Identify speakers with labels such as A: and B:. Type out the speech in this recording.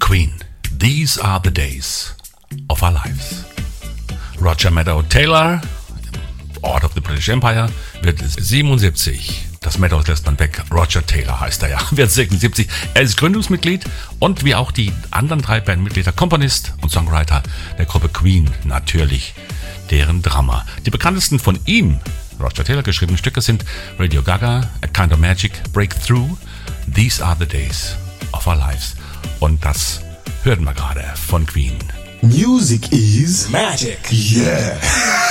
A: Queen, These Are the Days of Our Lives. Roger Meadow Taylor, Ort of the British Empire, wird 77. Das Meadows lässt man weg. Roger Taylor heißt er ja. Wird 76. Er ist Gründungsmitglied und wie auch die anderen 3 Bandmitglieder Komponist und Songwriter der Gruppe Queen. Natürlich deren Drummer. Die bekanntesten von ihm, Roger Taylor, geschriebene Stücke sind Radio Gaga, A Kind of Magic, Breakthrough, These Are the Days of Our Lives. Und das hörten wir gerade von Queen.
B: Music is magic. Yeah.